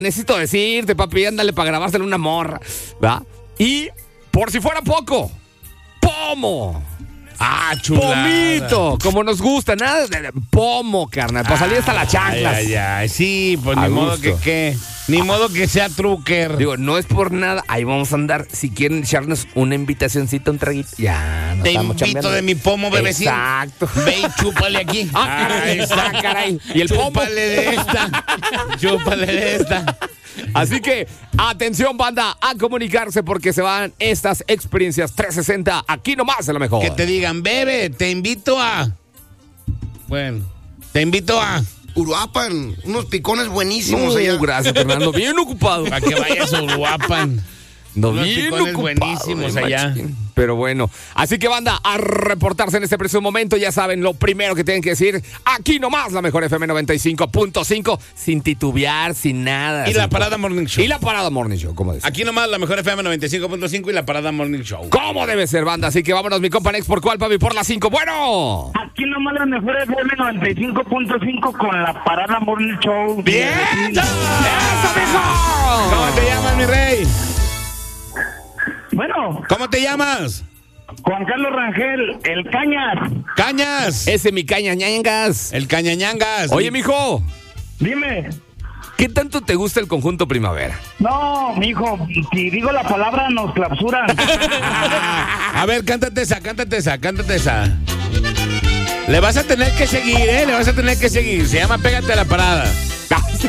necesito decirte, papi, ándale para grabárselo una morra, ¿va? Y, por si fuera poco, pomo. Ah, chulada. Pomito, como nos gusta, nada de pomo, carnal, para salir hasta las chanclas. Ay, sí, pues A ni modo gusto. ni modo que sea trucker. Digo, no es por nada, ahí vamos a andar. Si quieren echarnos una invitacioncita, un traguito, ya no Te estamos invito chambeando. de mi pomo, bebecín. Exacto. Ve y chúpale aquí. Ahí está, caray. Y el pomo. Chúpale de esta. Chúpale de esta. Así que, atención, banda, a comunicarse porque se van estas experiencias 360 aquí nomás en lo mejor. Que te digan, bebe, te invito a... Bueno, te invito a... Uruapan, unos picones buenísimos allá. Gracias, Fernando. Bien ocupado. Para que vayas a Uruapan. No, Unos bien picones ocupado, buenísimos allá. machín. Pero bueno, así que banda, a reportarse en este preciso momento. Ya saben, lo primero que tienen que decir, aquí nomás la mejor FM 95.5, sin titubear, sin nada. Y la Parada Morning Show. Y la Parada Morning Show, como decía. Aquí nomás la mejor FM 95.5 y la Parada Morning Show. ¿Cómo debe ser, banda? Así que vámonos, mi compa Nex, ¿por cuál, papi? Por la 5. Bueno. Aquí nomás la mejor FM 95.5 con la Parada Morning Show. ¡Bien! ¡Eso, mijo! ¿Cómo te llamas, mi rey? Bueno, ¿Cómo te llamas? Juan Carlos Rangel, el Cañas. Cañas. Ese mi cañañangas. El Cañañangas. Oye, mijo, Dime. ¿qué tanto te gusta el conjunto Primavera? No, mijo, si digo la palabra nos clausuran. A ver, cántate esa. Le vas a tener que seguir, Le vas a tener que seguir. Se llama Pégate a la Parada.